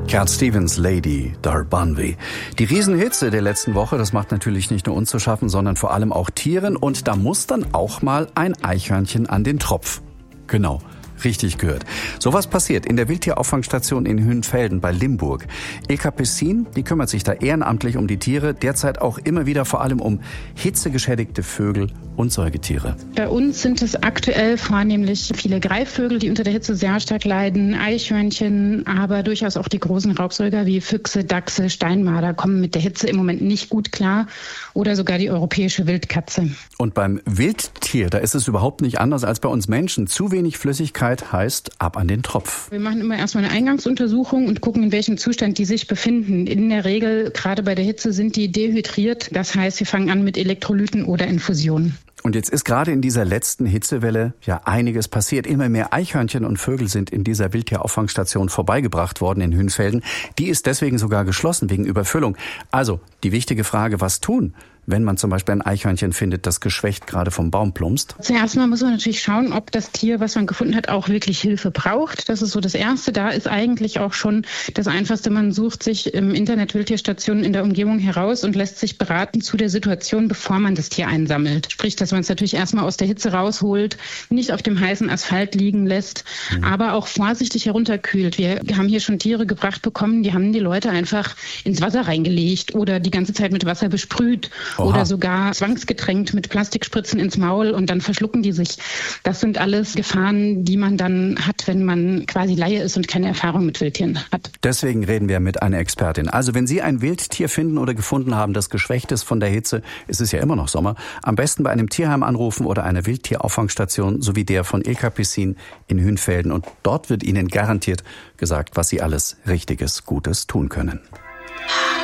Cat Stevens, Lady Darbanvi. Die Riesenhitze der letzten Woche, das macht natürlich nicht nur uns zu schaffen, sondern vor allem auch Tieren. Und da muss dann auch mal ein Eichhörnchen an den Tropf. Genau. Richtig gehört. Sowas passiert in der Wildtierauffangstation in Hünfelden bei Limburg. Ilka Pessin, die kümmert sich da ehrenamtlich um die Tiere, derzeit auch immer wieder vor allem um hitzegeschädigte Vögel und Säugetiere. Bei uns sind es aktuell vornehmlich viele Greifvögel, die unter der Hitze sehr stark leiden, Eichhörnchen, aber durchaus auch die großen Raubsäuger wie Füchse, Dachse, Steinmarder kommen mit der Hitze im Moment nicht gut klar oder sogar die europäische Wildkatze. Und beim Wildtier, da ist es überhaupt nicht anders als bei uns Menschen. Zu wenig Flüssigkeit heißt ab an den Tropf. Wir machen immer erstmal eine Eingangsuntersuchung und gucken, in welchem Zustand die sich befinden. In der Regel, gerade bei der Hitze, sind die dehydriert. Das heißt, wir fangen an mit Elektrolyten oder Infusionen. Und jetzt ist gerade in dieser letzten Hitzewelle ja einiges passiert. Immer mehr Eichhörnchen und Vögel sind in dieser Wildtierauffangstation vorbeigebracht worden in Hünfelden. Die ist deswegen sogar geschlossen wegen Überfüllung. Also die wichtige Frage, was tun, wenn man zum Beispiel ein Eichhörnchen findet, das geschwächt gerade vom Baum plumpst? Zuerst mal muss man natürlich schauen, ob das Tier, was man gefunden hat, auch wirklich Hilfe braucht. Das ist so das Erste. Da ist eigentlich auch schon das Einfachste. Man sucht sich im Internet Wildtierstationen in der Umgebung heraus und lässt sich beraten zu der Situation, bevor man das Tier einsammelt. Sprich, dass man es natürlich erstmal aus der Hitze rausholt, nicht auf dem heißen Asphalt liegen lässt, aber auch vorsichtig herunterkühlt. Wir haben hier schon Tiere gebracht bekommen, die haben die Leute einfach ins Wasser reingelegt oder die ganze Zeit mit Wasser besprüht. Oha. Oder sogar zwangsgetränkt mit Plastikspritzen ins Maul und dann verschlucken die sich. Das sind alles Gefahren, die man dann hat, wenn man quasi Laie ist und keine Erfahrung mit Wildtieren hat. Deswegen reden wir mit einer Expertin. Also wenn Sie ein Wildtier finden oder gefunden haben, das geschwächt ist von der Hitze, es ist ja immer noch Sommer, am besten bei einem Tierheim anrufen oder einer Wildtierauffangstation, so wie der von Ilka Pessin in Hünfelden. Und dort wird Ihnen garantiert gesagt, was Sie alles Richtiges, Gutes tun können.